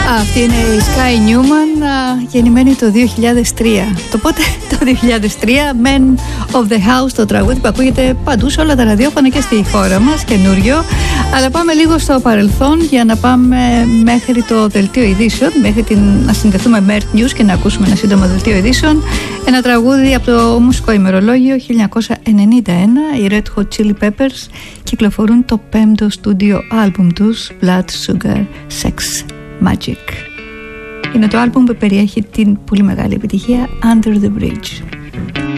Αυτή είναι η Sky Newman, γεννημένη το 2003. Το πότε? Το 2003. Men of the House, το τραγούδι που ακούγεται παντού σε όλα τα ραδιόφωνα και στη χώρα μας, καινούριο. Αλλά πάμε λίγο στο παρελθόν για να πάμε μέχρι το δελτίο ειδήσεων, μέχρι να συνδεθούμε με Earth News και να ακούσουμε ένα σύντομο δελτίο ειδήσεων. Ένα τραγούδι από το μουσικό ημερολόγιο 1991. Οι Red Hot Chili Peppers κυκλοφορούν το 5ο στούντιο άλμπουμ τους, Blood Sugar Sex Magic. Είναι το άλμπουμ που περιέχει την πολύ μεγάλη επιτυχία Under the Bridge.